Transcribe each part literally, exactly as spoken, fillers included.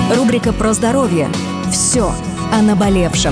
Рубрика про здоровье. Все о наболевшем.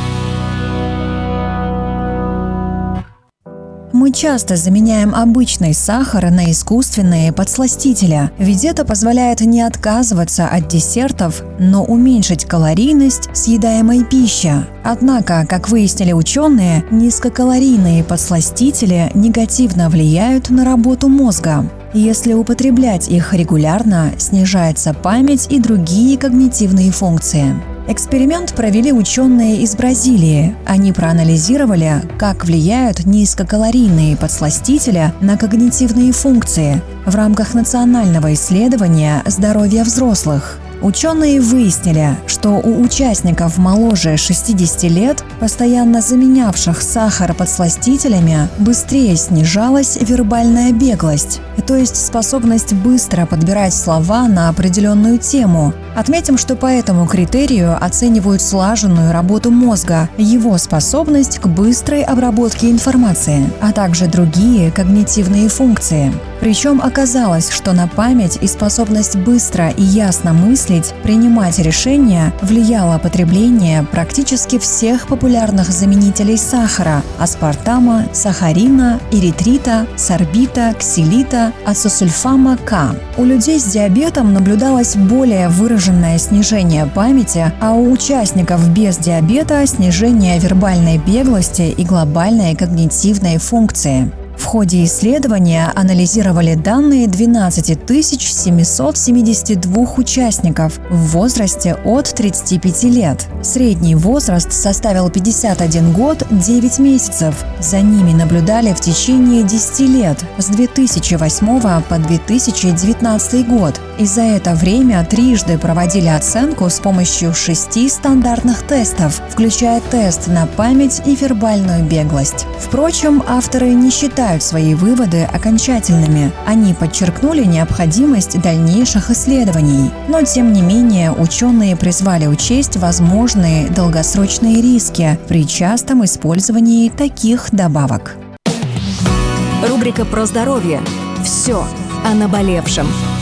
Мы часто заменяем обычный сахар на искусственные подсластители, ведь это позволяет не отказываться от десертов, но уменьшить калорийность съедаемой пищи. Однако, как выяснили ученые, низкокалорийные подсластители негативно влияют на работу мозга. Если употреблять их регулярно, снижается память и другие когнитивные функции. Эксперимент провели ученые из Бразилии. Они проанализировали, как влияют низкокалорийные подсластители на когнитивные функции в рамках национального исследования здоровья взрослых. Ученые выяснили, что у участников моложе шестидесяти лет, постоянно заменявших сахар подсластителями, быстрее снижалась вербальная беглость, то есть способность быстро подбирать слова на определенную тему. Отметим, что по этому критерию оценивают слаженную работу мозга, его способность к быстрой обработке информации, а также другие когнитивные функции. Причем оказалось, что на память и способность быстро и ясно мыслить, принимать решения влияло потребление практически всех популярных заменителей сахара – аспартама, сахарина, эритрита, сорбита, ксилита, ацетосульфама К. У людей с диабетом наблюдалось более выраженное снижение памяти, а у участников без диабета – снижение вербальной беглости и глобальной когнитивной функции. В ходе исследования анализировали данные двенадцати тысяч семисот семидесяти двух участников в возрасте от тридцати пяти лет. Средний возраст составил пятьдесят один год девять месяцев. За ними наблюдали в течение десяти лет, с две тысячи восьмого по две тысячи девятнадцатый год. И за это время трижды проводили оценку с помощью шести стандартных тестов, включая тест на память и вербальную беглость. Впрочем, авторы не считают свои выводы окончательными. Они подчеркнули необходимость дальнейших исследований. Но, тем не менее, ученые призвали учесть возможные долгосрочные риски при частом использовании таких добавок. Рубрика про здоровье. Все о наболевшем.